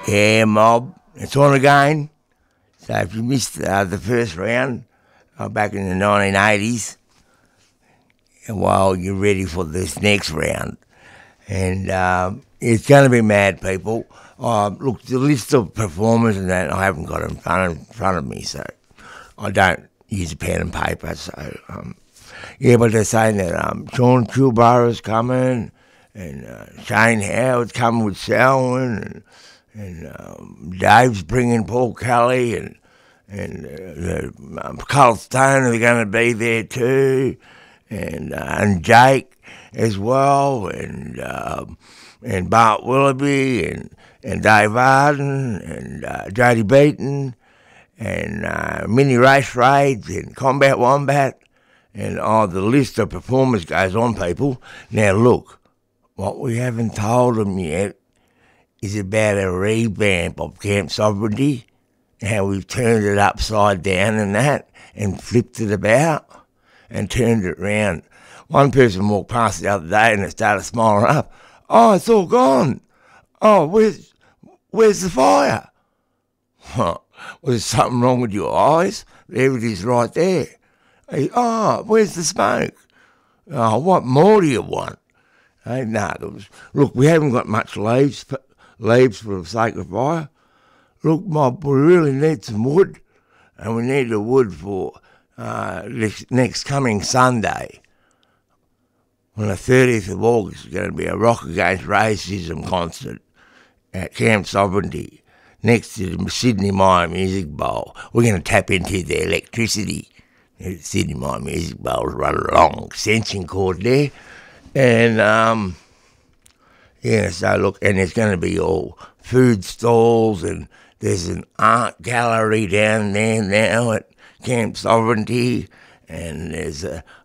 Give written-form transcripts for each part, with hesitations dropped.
Yeah, mob. It's on again. So if you missed the first round back in the 1980s, well, you're ready for this next round. And it's going to be mad, people. Look, the list of performers and that, I haven't got in front of me, so I don't use a pen and paper. So, yeah, but they're saying that Sean Kilburgh's coming, and Shane Howard's coming with Selwyn, and Dave's bringing Paul Kelly, and Carl Stone are going to be there too, and Jake as well, and Bart Willoughby, and Dave Arden, and Jodie Beaton, and Mini Race Raids, and Combat Wombat, and the list of performers goes on, people. Now look, what we haven't told them yet is about a revamp of Camp Sovereignty, how we've turned it upside down and that, and flipped it about, and turned it round. One person walked past the other day and it started smiling up. Oh, it's all gone. Oh, where's the fire? Huh. Was there something wrong with your eyes? There it is right there. Hey, oh, where's the smoke? Oh, what more do you want? Hey, no, look, we haven't got much leaves for the sacred fire. Look, mob, we really need some wood, and we need the wood for next coming Sunday. On the 30th of August, there's going to be a Rock Against Racism concert at Camp Sovereignty next to the Sydney Myer Music Bowl. We're going to tap into the electricity. The Sydney Myer Music Bowl's run a long extension cord there. And, yeah, so look, and there's going to be all food stalls, and there's an art gallery down there now at Camp Sovereignty, and there's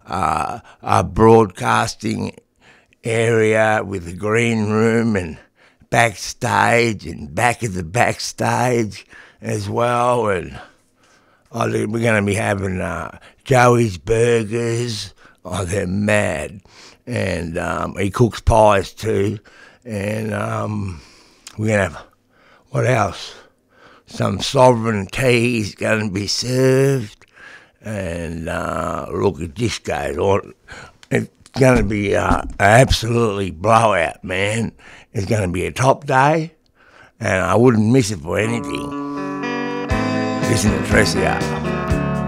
a broadcasting area with a green room and backstage and back of the backstage as well. And we're going to be having Joey's Burgers. Oh, they're mad. And he cooks pies too. And we're going to have, what else? Some sovereign tea's going to be served. And look, it just goes on. It's going to be absolutely blowout, man. It's going to be a top day, and I wouldn't miss it for anything. Listen to Tracy.